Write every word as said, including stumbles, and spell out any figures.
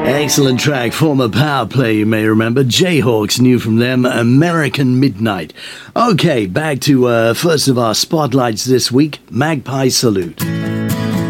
Excellent track, former Power Play, you may remember. Jayhawks, new from them, American Midnight. Okay, back to uh, first of our spotlights this week, Magpie Salute.